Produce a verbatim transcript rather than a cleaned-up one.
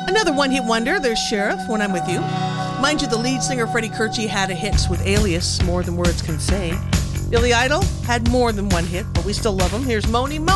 Another one-hit wonder, there's Sheriff, When I'm With You. Mind you, the lead singer Freddie Curci had a hit with Alias, More Than Words Can Say. Billy Idol had more than one hit, but we still love him. Here's Moni Mo.